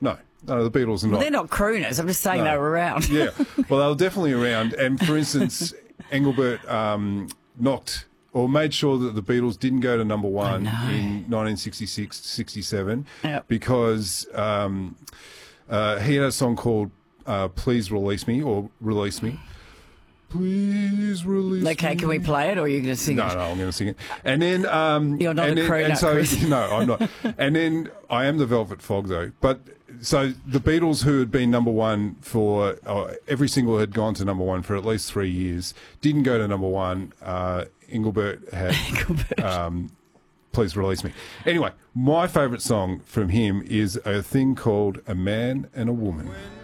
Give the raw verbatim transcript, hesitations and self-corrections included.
No, no, the Beatles are not. Well, they're not crooners. I'm just saying No. they were around. Yeah, well, they were definitely around. And for instance, Engelbert um, knocked or made sure that the Beatles didn't go to number one in nineteen sixty-six sixty-seven Yep. because um, uh, he had a song called uh, Please Release Me or Release Me. Please release Okay, me. can we play it or are you going to sing No, it? no, I'm going to sing it. And then... Um, You're not and a then, crooner, and so, Chris. No, I'm not. And then I am the Velvet Fog, though. But so the Beatles, who had been number one for... Uh, every single had gone to number one for at least three years, didn't go to number one. Uh, Engelbert had... Engelbert. Um, Please Release Me. Anyway, my favourite song from him is a thing called A Man and a Woman.